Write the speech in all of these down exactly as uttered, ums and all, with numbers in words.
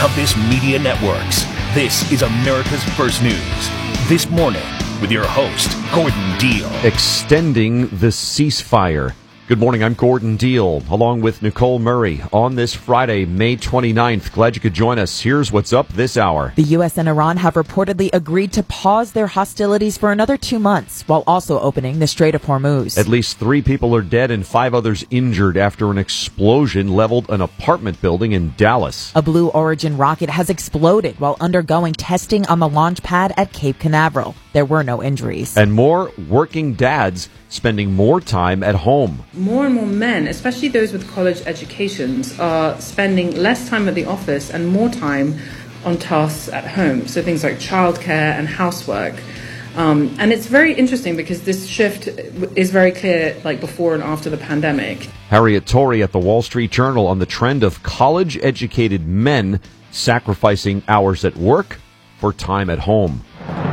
Compass Media Networks. This is America's First News. This morning with your host, Gordon Deal. Extending the ceasefire. Good morning, I'm Gordon Deal, along with Nicole Murray, on this Friday, May twenty-ninth. Glad you could join us. Here's what's up this hour. The U S and Iran have reportedly agreed to pause their hostilities for another two months, while also opening the Strait of Hormuz. At least three people are dead and five others injured after an explosion leveled an apartment building in Dallas. A Blue Origin rocket has exploded while undergoing testing on the launch pad at Cape Canaveral. There were no injuries. And more working dads spending more time at home. More and more men, especially those with college educations, are spending less time at the office and more time on tasks at home. So things like childcare and housework. Um, and it's very interesting because this shift is very clear, like before and after the pandemic. Harriet Torrey at the Wall Street Journal on the trend of college-educated men sacrificing hours at work for time at home.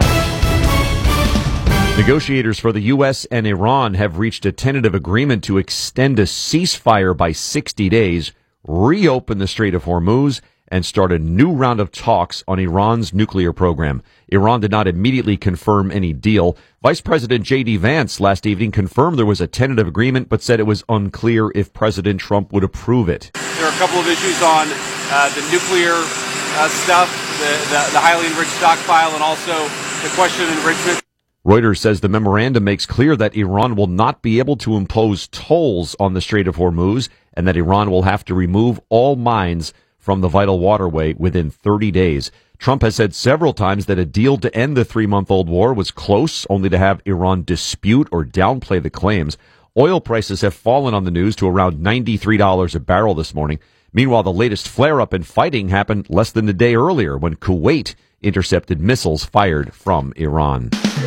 Negotiators for the U S and Iran have reached a tentative agreement to extend a ceasefire by sixty days, reopen the Strait of Hormuz, and start a new round of talks on Iran's nuclear program. Iran did not immediately confirm any deal. Vice President J D Vance last evening confirmed there was a tentative agreement, but said it was unclear if President Trump would approve it. There are a couple of issues on uh, the nuclear uh, stuff, the, the, the highly enriched stockpile, and also the question of enrichment. Reuters says the memorandum makes clear that Iran will not be able to impose tolls on the Strait of Hormuz and that Iran will have to remove all mines from the vital waterway within thirty days. Trump has said several times that a deal to end the three-month-old war was close, only to have Iran dispute or downplay the claims. Oil prices have fallen on the news to around ninety-three dollars a barrel this morning. Meanwhile, the latest flare-up in fighting happened less than a day earlier when Kuwait intercepted missiles fired from Iran.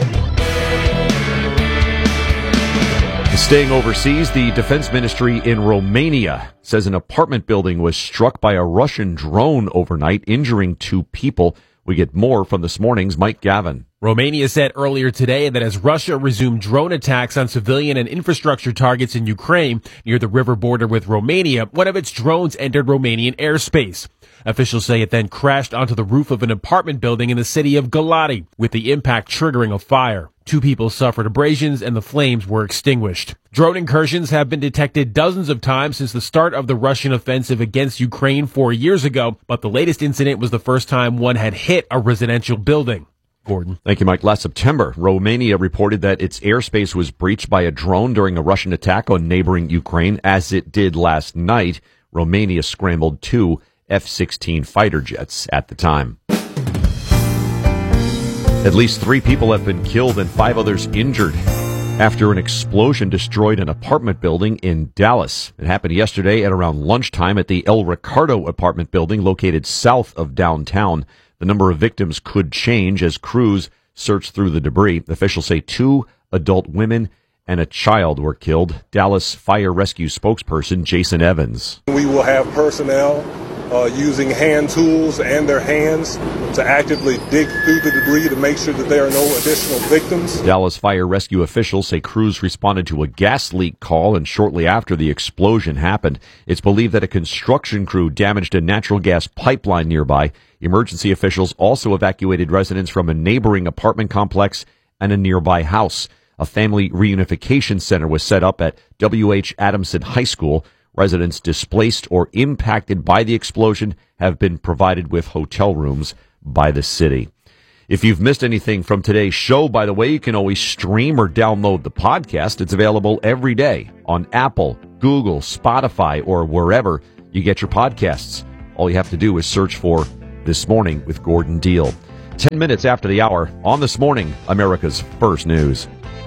Staying overseas, the defense ministry in Romania says an apartment building was struck by a Russian drone overnight, injuring two people. We get more from this morning's Mike Gavin. Romania said earlier today that as Russia resumed drone attacks on civilian and infrastructure targets in Ukraine near the river border with Romania, one of its drones entered Romanian airspace. Officials say it then crashed onto the roof of an apartment building in the city of Galati, with the impact triggering a fire. Two people suffered abrasions and the flames were extinguished. Drone incursions have been detected dozens of times since the start of the Russian offensive against Ukraine four years ago, but the latest incident was the first time one had hit a residential building. Gordon. Thank you, Mike. Last September, Romania reported that its airspace was breached by a drone during a Russian attack on neighboring Ukraine. As it did last night, Romania scrambled two F sixteen fighter jets at the time. At least three people have been killed and five others injured after an explosion destroyed an apartment building in Dallas. It happened yesterday at around lunchtime at the El Ricardo apartment building located south of downtown. The number of victims could change as crews search through the debris. Officials say two adult women and a child were killed. Dallas Fire Rescue spokesperson Jason Evans. We will have personnel Uh, using hand tools and their hands to actively dig through the debris to make sure that there are no additional victims. Dallas Fire Rescue officials say crews responded to a gas leak call, and shortly after the explosion happened, it's believed that a construction crew damaged a natural gas pipeline nearby. Emergency officials also evacuated residents from a neighboring apartment complex and a nearby house. A family reunification center was set up at W H Adamson High School. Residents displaced or impacted by the explosion have been provided with hotel rooms by the city. If you've missed anything from today's show, by the way, you can always stream or download the podcast. It's available every day on Apple, Google, Spotify, or wherever you get your podcasts. All you have to do is search for This Morning with Gordon Deal. Ten minutes after the hour, on This Morning, America's First News.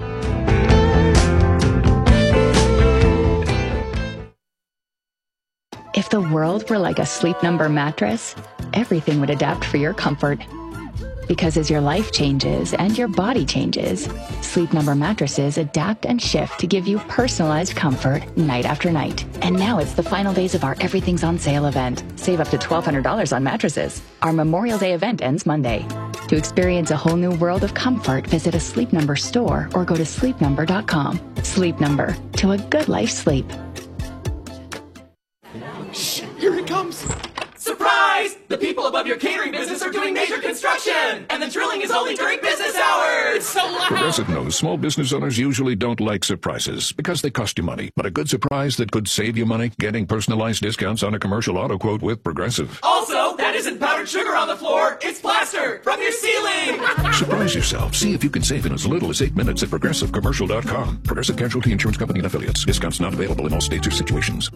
If the world were like a Sleep Number mattress, everything would adapt for your comfort. Because as your life changes and your body changes, Sleep Number mattresses adapt and shift to give you personalized comfort night after night. And now it's the final days of our Everything's on Sale event. Save up to twelve hundred dollars on mattresses. Our Memorial Day event ends Monday. To experience a whole new world of comfort, visit a Sleep Number store or go to sleep number dot com. Sleep Number, to a good life sleep. Shh, here he comes. Surprise! The people above your catering business are doing major construction, and the drilling is only during business hours. It's so loud. Progressive knows small business owners usually don't like surprises because they cost you money. But a good surprise that could save you money, getting personalized discounts on a commercial auto quote with Progressive. Also, that isn't powdered sugar on the floor. It's plaster from your ceiling. Surprise yourself. See if you can save in as little as eight minutes at progressive commercial dot com. Progressive Casualty Insurance Company and affiliates. Discounts not available in all states or situations.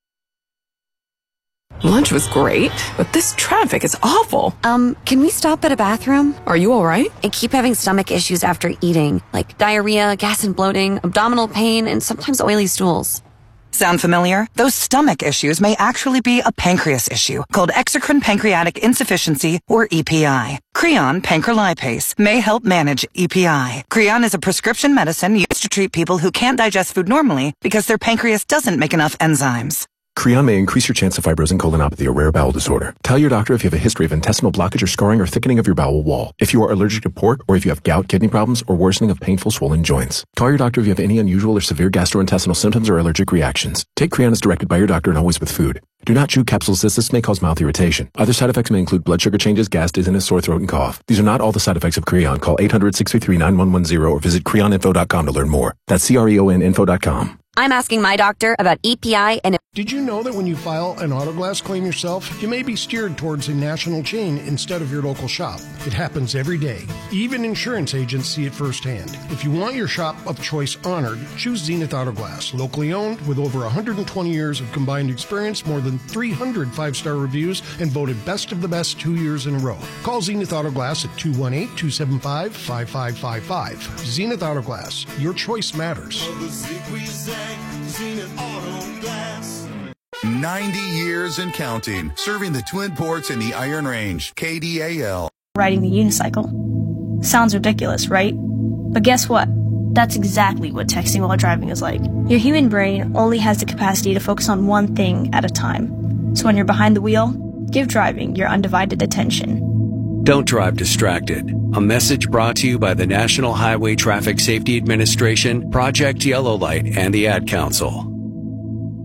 Lunch was great, but this traffic is awful. Um, can we stop at a bathroom? Are you all right? I keep having stomach issues after eating, like diarrhea, gas and bloating, abdominal pain, and sometimes oily stools. Sound familiar? Those stomach issues may actually be a pancreas issue called exocrine pancreatic insufficiency, or E P I. Creon pancrelipase may help manage E P I. Creon is a prescription medicine used to treat people who can't digest food normally because their pancreas doesn't make enough enzymes. Creon may increase your chance of fibrosing colonopathy, a rare bowel disorder. Tell your doctor if you have a history of intestinal blockage or scarring or thickening of your bowel wall, if you are allergic to pork, or if you have gout, kidney problems, or worsening of painful swollen joints. Call your doctor if you have any unusual or severe gastrointestinal symptoms or allergic reactions. Take Creon as directed by your doctor and always with food. Do not chew capsules as this may cause mouth irritation. Other side effects may include blood sugar changes, gas, dizziness, sore throat, and cough. These are not all the side effects of Creon. Call eight hundred, six three three, nine one one zero or visit creon info dot com to learn more. That's C R E O N info dot com. I'm asking my doctor about E P I and... Did you know that when you file an Autoglass claim yourself, you may be steered towards a national chain instead of your local shop? It happens every day. Even insurance agents see it firsthand. If you want your shop of choice honored, choose Zenith Autoglass. Locally owned, with over one hundred twenty years of combined experience, more than three hundred five-star reviews, and voted best of the best two years in a row. Call Zenith Autoglass at two one eight, two seven five, five five five five. Zenith Autoglass. Your choice matters. ninety years and counting, serving the Twin Ports and the Iron Range. K D A L. Riding the unicycle. Sounds ridiculous, right? But guess what? That's exactly what texting while driving is like. Your human brain only has the capacity to focus on one thing at a time. So when you're behind the wheel, give driving your undivided attention. Don't drive distracted. A message brought to you by the National Highway Traffic Safety Administration, Project Yellow Light, and the Ad Council.